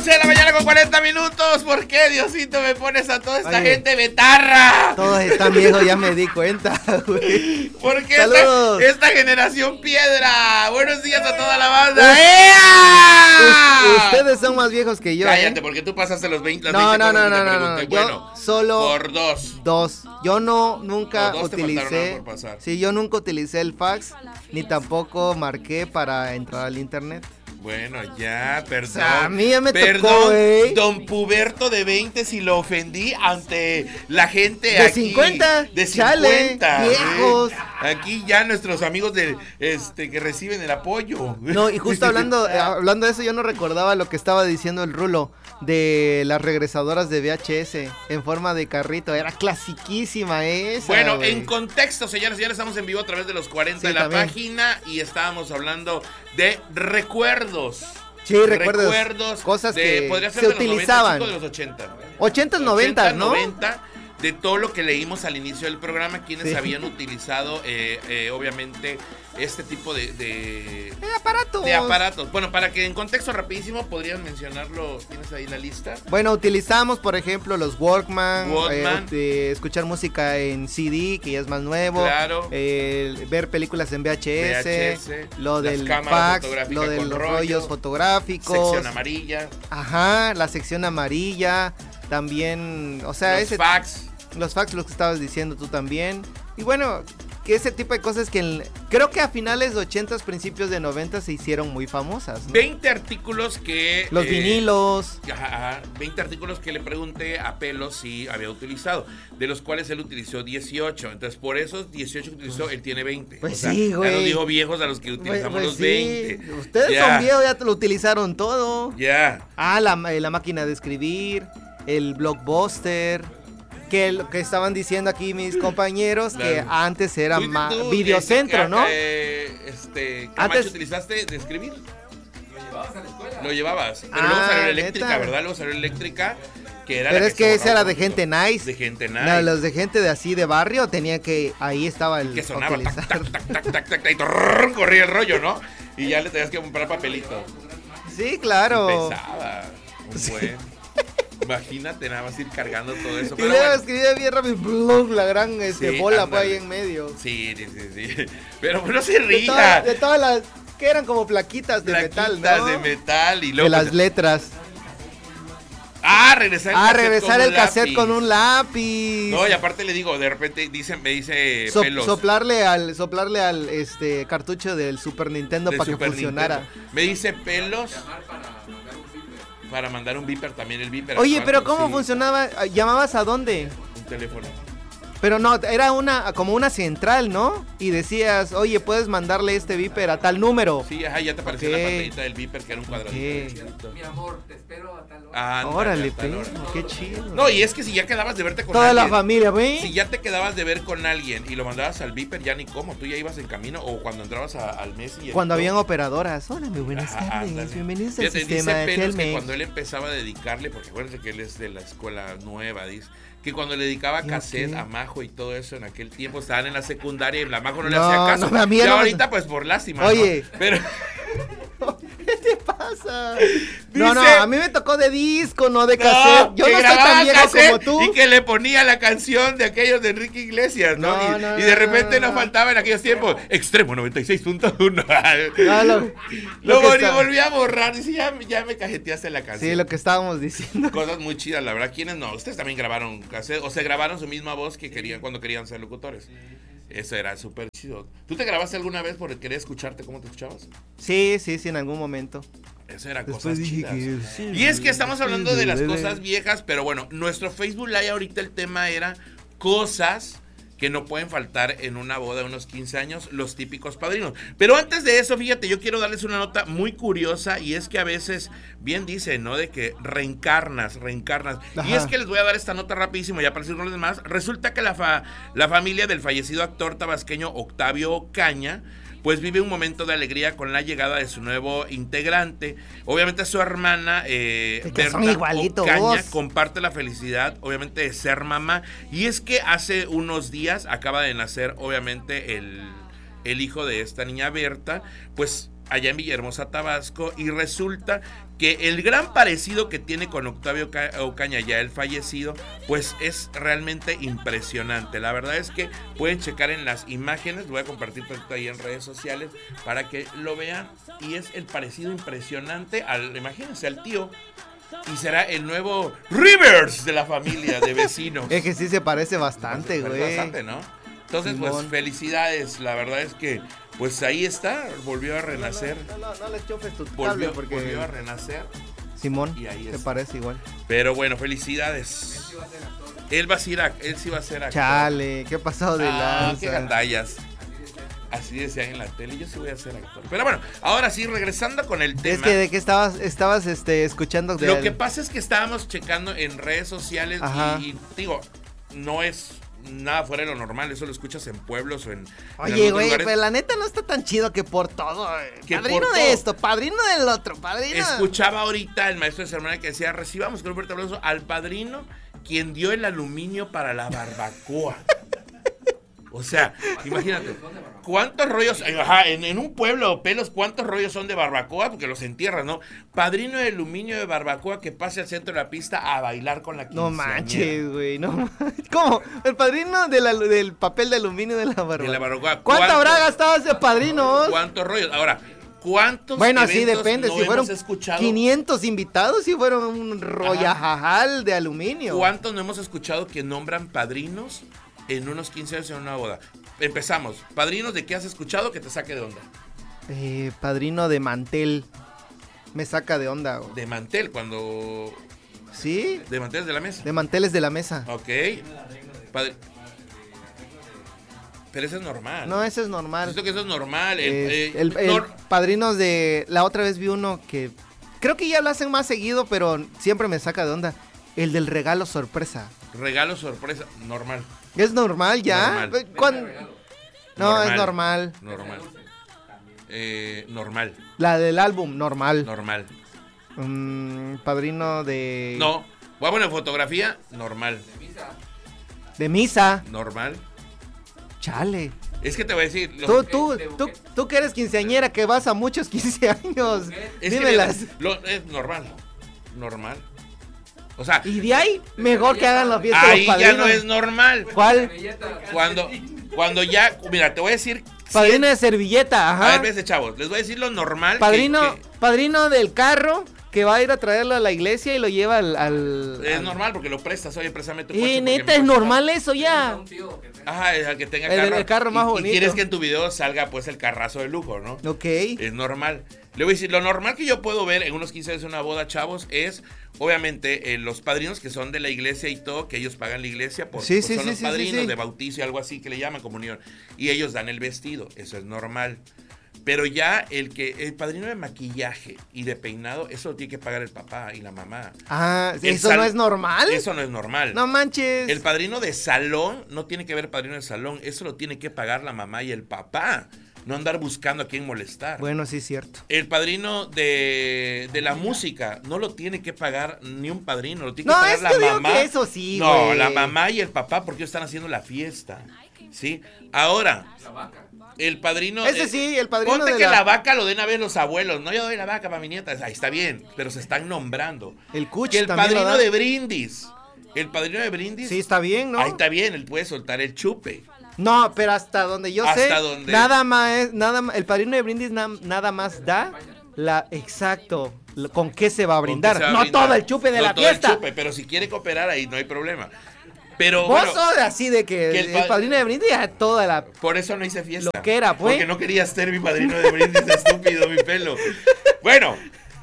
11 de la mañana con 40 minutos. ¿Por qué, Diosito, me pones a toda esta gente betarra? Todos están viejos, ya me di cuenta, güey. ¿Por qué esta generación piedra? Buenos días a toda la banda. Ustedes son más viejos que yo. Cállate, porque tú pasaste los 20. No. Bueno, Yo solo por dos. Yo nunca Por dos te utilicé. faltaron por pasar. Sí, yo nunca utilicé el fax, ni tampoco marqué para entrar al internet. Bueno, ya, perdón. O sea, a mí ya me perdón, tocó, güey. Don Puberto de 20 si lo ofendí ante la gente De aquí. 50. De 50. Chale, viejos. Aquí ya nuestros amigos que reciben el apoyo. No, y justo hablando de eso, yo no recordaba lo que estaba diciendo el Rulo de las regresadoras de VHS en forma de carrito. Era clasiquísima esa. Bueno, güey. en contexto, señores, ya estamos en vivo a través de los 40 Sí, de la también. página y estábamos hablando de recuerdos. Sí, recuerdos. Cosas que podría ser se de los utilizaban. 90, de los 80. 80s, 90s, ¿no? 90, de todo lo que leímos al inicio del programa, quienes Sí. habían utilizado, obviamente, este tipo de aparatos. De aparatos. Bueno, para que en contexto rapidísimo podrían mencionarlo, ¿tienes ahí la lista? Bueno, utilizamos, por ejemplo, los Walkman. Walkman. Escuchar música en CD, que ya es más nuevo. Claro. Ver películas en VHS. VHS, lo las del cámaras fax, fotográficas lo de con los rollo, rollos fotográficos. Sección amarilla. Ajá, la sección amarilla. También, o sea, Los fax. Los fax, los que estabas diciendo tú también. Y bueno, que ese tipo de cosas que creo que a finales de 80s, principios de 90 se hicieron muy famosas, ¿no? 20 artículos que... Los vinilos. Ajá, 20 artículos que le pregunté a Pelos si había utilizado, de los cuales él utilizó 18. Entonces, por esos 18 que utilizó, él tiene 20. Pues o sea, sí, güey. Ya nos dijo viejos a los que utilizamos Pues los sí. 20. Ustedes Ya. son viejos, ya te lo utilizaron todo. Ya. Ah, la máquina de escribir, el Blockbuster. Que lo que estaban diciendo aquí mis compañeros, Claro. que antes era Tú, Videocentro, ¿no? Camacho, Antes- ¿utilizaste de escribir? Lo llevabas a la escuela. Lo llevabas. Pero luego salió la eléctrica, ¿neta? ¿verdad? Luego salió la eléctrica, que era Pero la es que esa se era borraba de gente un montón. nice. De gente nice. No, los de gente de así de barrio tenían que, ahí estaba el Que sonaba, utilizar. tac, tac, tac, tac, tac, tac, y trrr, corría el rollo, ¿no? Y ya le tenías que comprar papelito. Sí, claro. Pesaba. Un buen. Imagínate nada más ir cargando todo eso. Y Pero luego bueno. escribía bien rápido, blum, la gran Sí, bola pues, ándale. ahí en medio. Sí. Pero no se De, ría. de todas las, que eran como plaquitas de metal, Plaquitas ¿no? de metal y luego. De las letras. Regresar el Regresar el cassette lápiz. con un lápiz. No, y aparte le digo, de repente me dice Pelos. Soplarle al cartucho del Super Nintendo de para que Super funcionara. Nintendo. Me dice Pelos. Para mandar un beeper, también el beeper. Oye, pero ¿cuánto? ¿cómo Sí, funcionaba? ¿Llamabas a dónde? un teléfono. Pero no, era como una central, ¿no? Y decías, oye, puedes mandarle este beeper a tal número. Sí, ajá, ya te apareció Ok. la pantallita del beeper, que era un cuadradito. Ok. Mi amor, te espero a tal hora. Ándale, Órale, a tal hora. perro, qué chido. No, y es que si ya quedabas de verte con Toda alguien. la familia, güey. Si ya te quedabas de ver con alguien y lo mandabas al beeper, ya ni cómo, tú ya ibas en camino o cuando entrabas al Messi. Cuando habían operadoras. Hola, muy buenas tardes. ándale. Bienvenidos al Fíjate, sistema dice de Pelos que Telmex. cuando él empezaba a dedicarle, porque acuérdense que él es de la escuela nueva, dice, que cuando le dedicaba ¿Y cassette qué? a Majo y todo eso en aquel tiempo, estaban en la secundaria y la Majo no le No, hacía caso. no, a mí y no me- ahorita pues por lástima, ¿no? Oye. Pero ¿Qué te pasa? Dice- No, a mí me tocó de disco, no de cassette. Yo que no soy grababa tan viejo cassette como tú. y que le ponía la canción de aquellos de Enrique Iglesias, ¿no? No, y, no, y de no, repente no, nos no. faltaba en aquellos tiempos Extremo 96.1. No, lo Luego que está- volví a borrar, dice, ya me cajeteaste la canción. Sí, lo que estábamos diciendo. Cosas muy chidas, la verdad. ¿Quiénes no? Ustedes también grabaron cassette, o se grabaron su misma voz que querían cuando querían ser locutores. Eso era súper chido. ¿Tú te grabaste alguna vez porque querías escucharte cómo te escuchabas? Sí, en algún momento. Eso era Después cosas dije chidas. que sí, Y es que estamos hablando de las bebé. cosas viejas, pero bueno, nuestro Facebook Live ahorita el tema era cosas que no pueden faltar en una boda de unos 15 años, los típicos padrinos. Pero antes de eso, fíjate, yo quiero darles una nota muy curiosa y es que a veces, bien dicen, ¿no? De que reencarnas. Ajá. Y es que les voy a dar esta nota rapidísimo, ya para decir con los demás. Resulta que la familia del fallecido actor tabasqueño Octavio Ocaña pues vive un momento de alegría con la llegada de su nuevo integrante. Obviamente su hermana que Berta son igualitos. Ocaña comparte la felicidad, obviamente, de ser mamá. Y es que hace unos días acaba de nacer, obviamente, el hijo de esta niña Berta, pues allá en Villahermosa, Tabasco, y resulta que el gran parecido que tiene con Octavio Ocaña, ya el fallecido, pues es realmente impresionante. La verdad es que pueden checar en las imágenes, voy a compartir ahí en redes sociales para que lo vean, y es el parecido impresionante imagínense, al tío. Y será el nuevo Rivers de la familia de vecinos. Es que sí se parece bastante, güey. Bastante, ¿no? Entonces, Simón, pues felicidades. La verdad es que, pues ahí está, volvió a renacer. No le chofes tu cable porque volvió a renacer. Simón, y ahí te parece igual. Pero bueno, felicidades. Él sí va a ser actor. Chale, qué pasado de lanza. Qué gandallas. Así decían en la tele, yo sí voy a ser actor. Pero bueno, ahora sí, regresando con el tema. Es que de qué estabas escuchando. Lo que pasa es que estábamos checando en redes sociales y digo, no es nada fuera de lo normal, eso lo escuchas en pueblos o en Oye, güey, pero la neta no está tan chido que por todo. Padrino de esto, padrino del otro, padrino. Escuchaba ahorita el maestro de ceremonia que decía, recibamos con un fuerte aplauso al padrino quien dio el aluminio para la barbacoa. O sea, imagínate, ¿cuántos rollos? En un pueblo, Pelos, ¿cuántos rollos son de barbacoa? Porque los entierran, ¿no? Padrino de aluminio de barbacoa que pase al centro de la pista a bailar con la quinceañera. No manches, güey, no manches. ¿Cómo? El padrino del papel de aluminio de la barbacoa. De la barbacoa. ¿Cuánto habrá gastado ese padrino? ¿Cuántos rollos? Ahora, ¿cuántos bueno, así depende, no si fueron escuchado? 500 invitados, si fueron un rollajajal de aluminio. ¿Cuántos no hemos escuchado que nombran padrinos en unos 15 años en una boda? Empezamos. ¿Padrinos de qué has escuchado que te saque de onda? Padrino de mantel. Me saca de onda. Güey. De mantel, cuando... ¿Sí? ¿De manteles de la mesa? De manteles de la mesa. Ok. Pero eso es normal. No, eso es normal. Siento que eso es normal. Padrinos de... La otra vez vi uno que... Creo que ya lo hacen más seguido, pero siempre me saca de onda. El del regalo sorpresa. Regalo sorpresa, normal. ¿Es normal ya? Normal. No, es normal. Normal. La del álbum, normal. Normal. Padrino de... No. Voy a poner fotografía, normal. De misa. Normal. Chale. Es que te voy a decir... Tú que eres quinceañera, que vas a muchos 15 años. Dímelas. Es normal. Normal. O sea, y de ahí, mejor que hagan la fiesta. Ahí ya no es normal. ¿Cuál? Cuando ya, mira, te voy a decir. Padrino de servilleta, ajá. A ver, chavos, les voy a decir lo normal. Padrino del carro que va a ir a traerlo a la iglesia y lo lleva al... Es normal porque lo prestas, oye, préstame tu coche. Y neta, es normal eso ya. Ajá, es el que tenga carro. El carro más bonito. Y quieres que en tu video salga pues el carrazo de lujo, ¿no? Ok. Es normal. Le voy a decir, lo normal que yo puedo ver en unos 15 años de una boda, chavos, es obviamente los padrinos que son de la iglesia y todo, que ellos pagan la iglesia porque son los padrinos de bautizo y algo así que le llaman comunión. Y ellos dan el vestido, eso es normal. Pero ya el padrino de maquillaje y de peinado, eso lo tiene que pagar el papá y la mamá. Ah, ¿eso no es normal? Eso no es normal. No manches. El padrino de salón, no tiene que ver padrino de salón, eso lo tiene que pagar la mamá y el papá. No andar buscando a quién molestar. Bueno, sí es cierto. El padrino de la música no lo tiene que pagar ni un padrino, lo tiene que pagar la mamá. Digo que eso sí, no, la mamá y el papá porque ellos están haciendo la fiesta. ¿Sí? Ahora, el padrino... Ese sí, el padrino ponte que la vaca lo den a ver los abuelos. No, yo doy la vaca para mi nieta. Ahí está bien, pero se están nombrando. El cuch que el padrino de brindis. El padrino de brindis... Sí, está bien, ¿no? Ahí está bien, él puede soltar el chupe. No, pero hasta donde yo sé, nada más, el padrino de brindis nada más da exacto, con qué se va a brindar, no todo el chupe de la fiesta. El chupe, pero si quiere cooperar ahí no hay problema. Pero vos sos así de que el padrino de brindis ya toda la... Por eso no hice fiesta. Lo que era, pues. Porque no quería ser mi padrino de brindis, estúpido, mi pelo. Bueno,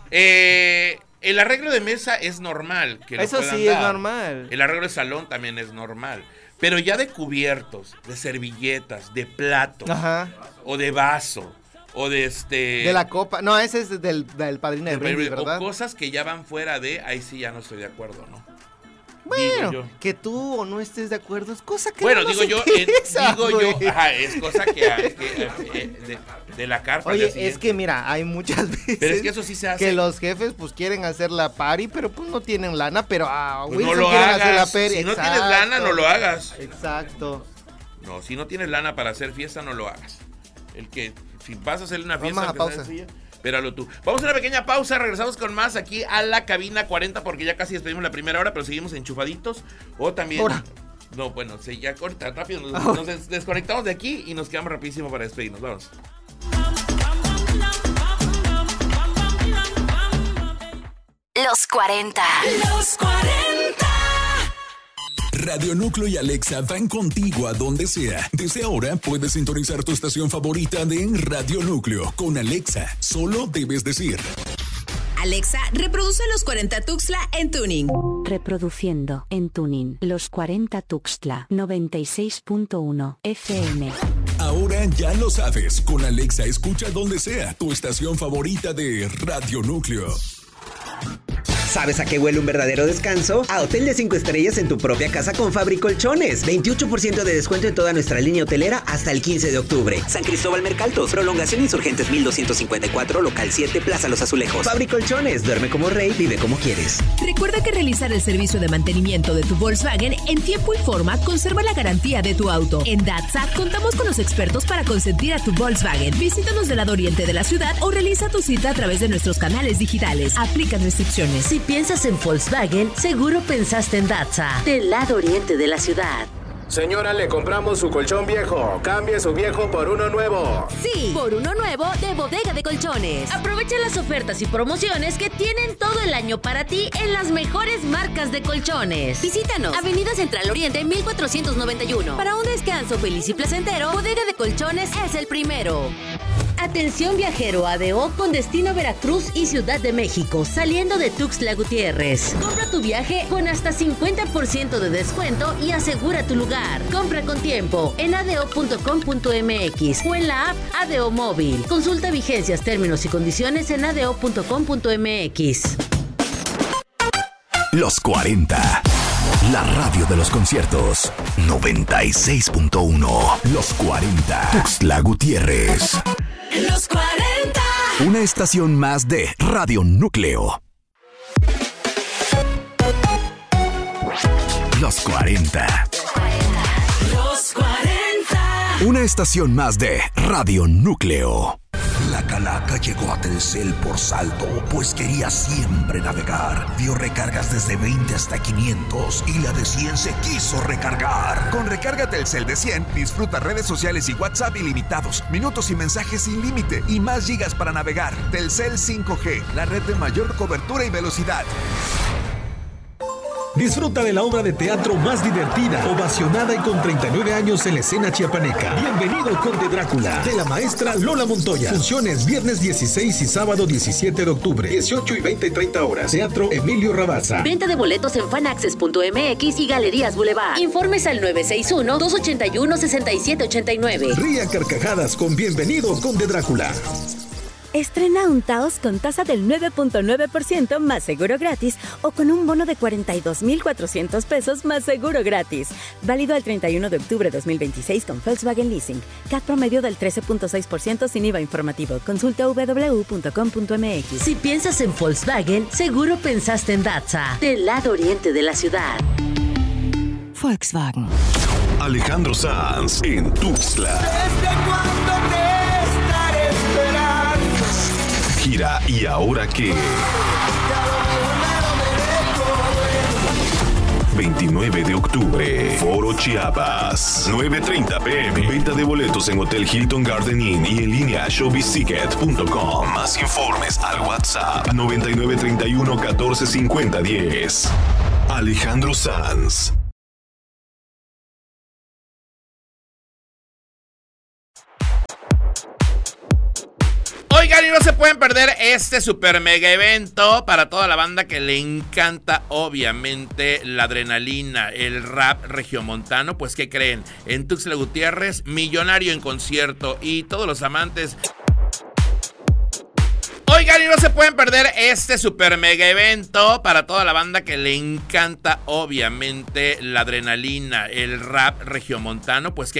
el arreglo de mesa es normal. Que lo eso sí dar. Es normal. El arreglo de salón también es normal. Pero ya de cubiertos, de servilletas, de platos, o de vaso, o de de la copa. No, ese es del padrino de brindis, ¿verdad? O cosas que ya van fuera de, ahí sí ya no estoy de acuerdo, ¿no? Bueno, que tú o no estés de acuerdo es cosa que bueno, no digo yo, es cosa que de la carpa. Oye, es que mira, hay muchas veces pero es que eso sí se hace. Que los jefes pues quieren hacer la party, pero pues no tienen lana, pero pues Wilson no quieren hacer la party. Si no tienes lana, no lo hagas. Exacto. No, si no tienes lana para hacer fiesta, no lo hagas. Si vas a hacerle una fiesta, vamos a pausa. Sencilla, espéralo tú. Vamos a una pequeña pausa, regresamos con más aquí a la cabina 40 porque ya casi despedimos la primera hora, pero seguimos enchufaditos. O también... Ahora. No, bueno, sí, ya corta, rápido. Nos desconectamos de aquí y nos quedamos rapidísimo para despedirnos. Vamos. Los 40. Los 40. Radio Núcleo y Alexa van contigo a donde sea. Desde ahora puedes sintonizar tu estación favorita de Radio Núcleo. Con Alexa, solo debes decir: Alexa, reproduce Los 40 Tuxtla en tuning. Reproduciendo en tuning Los 40 Tuxtla 96.1 FM. Ahora ya lo sabes. Con Alexa escucha donde sea tu estación favorita de Radio Núcleo. ¿Sabes a qué huele un verdadero descanso? A hotel de 5 estrellas en tu propia casa con Fabricolchones. 28% de descuento en toda nuestra línea hotelera hasta el 15 de octubre. San Cristóbal Mercaltos, prolongación Insurgentes 1254, local 7, Plaza Los Azulejos. Fabricolchones, duerme como rey, vive como quieres. Recuerda que realizar el servicio de mantenimiento de tu Volkswagen en tiempo y forma conserva la garantía de tu auto. En Datsa contamos con los expertos para consentir a tu Volkswagen. Visítanos del lado oriente de la ciudad o realiza tu cita a través de nuestros canales digitales. Aplican restricciones. Si piensas en Volkswagen, seguro pensaste en Datsa, del lado oriente de la ciudad. Señora, le compramos su colchón viejo. Cambie su viejo por uno nuevo. Sí, por uno nuevo de Bodega de Colchones. Aprovecha las ofertas y promociones que tienen todo el año para ti en las mejores marcas de colchones. Visítanos, Avenida Central Oriente 1491. Para un descanso feliz y placentero, Bodega de Colchones es el primero. Atención viajero ADO con destino Veracruz y Ciudad de México, saliendo de Tuxtla Gutiérrez. Compra tu viaje con hasta 50% de descuento y asegura tu lugar. Compra con tiempo en ado.com.mx o en la app ADO Móvil. Consulta vigencias, términos y condiciones en ado.com.mx. Los 40. La radio de los conciertos. 96.1. Los 40. Tuxtla Gutiérrez. Los 40. Una estación más de Radio Núcleo. Los 40. Los 40. Una estación más de Radio Núcleo. La calaca llegó a Telcel por saldo, pues quería siempre navegar. Vio recargas desde 20 hasta 500 y la de 100 se quiso recargar. Con recarga Telcel de 100, disfruta redes sociales y WhatsApp ilimitados, minutos y mensajes sin límite y más gigas para navegar. Telcel 5G, la red de mayor cobertura y velocidad. Disfruta de la obra de teatro más divertida, ovacionada y con 39 años en la escena chiapaneca. Bienvenido Conde Drácula, de la maestra Lola Montoya. Funciones viernes 16 y sábado 17 de octubre, 18 y 20 y 30 horas. Teatro Emilio Rabasa. Venta de boletos en fanaccess.mx y Galerías Boulevard. Informes al 961-281-6789. Ría carcajadas con Bienvenido Conde Drácula. Estrena un Taos con tasa del 9.9% más seguro gratis o con un bono de 42,400 pesos más seguro gratis. Válido al 31 de octubre de 2026 con Volkswagen Leasing. CAT promedio del 13.6% sin IVA informativo. Consulta www.com.mx. Si piensas en Volkswagen, seguro pensaste en Datsa, del lado oriente de la ciudad. Volkswagen. Alejandro Sanz en Tuxtla. ¿Desde cuándo te estaré esperando? Gira ¿Y ahora qué? 29 de octubre, Foro Chiapas, 9:30 p.m. Venta de boletos en Hotel Hilton Garden Inn y en línea showbizticket.com. Más informes al WhatsApp 9931 1450 10. Alejandro Sanz. Oigan, y no se pueden perder este super mega evento para toda la banda que le encanta, obviamente, la adrenalina, el rap regiomontano. Pues, ¿qué creen? En Tuxtla Gutiérrez, Millonario en concierto y todos los amantes. Oigan, y no se pueden perder este super mega evento para toda la banda que le encanta, obviamente, la adrenalina, el rap regiomontano. Pues, ¿qué